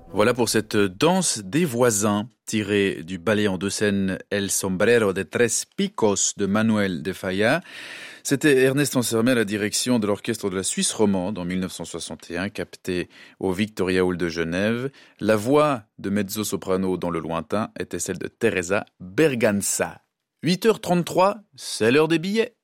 Voilà pour cette danse des voisins, tirée du ballet en deux scènes El Sombrero de Tres Picos de Manuel de Falla. C'était Ernest Ansermet à la direction de l'orchestre de la Suisse romande en 1961, capté au Victoria Hall de Genève. La voix de mezzo-soprano dans le lointain était celle de Teresa Berganza. 8h33, c'est l'heure des billets.